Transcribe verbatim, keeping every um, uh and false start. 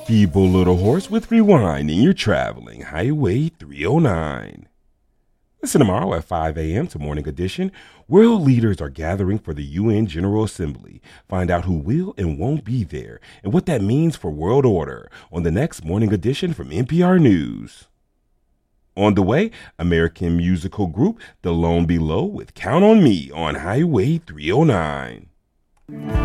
Feeble little horse with rewind, and you're traveling Highway three oh nine. Listen tomorrow at five a.m. to Morning Edition. World leaders are gathering for the U N General Assembly. Find out who will and won't be there and what that means for world order on the next Morning Edition from N P R News. On the way, American musical group The Lone Below with Count on Me on Highway three oh nine.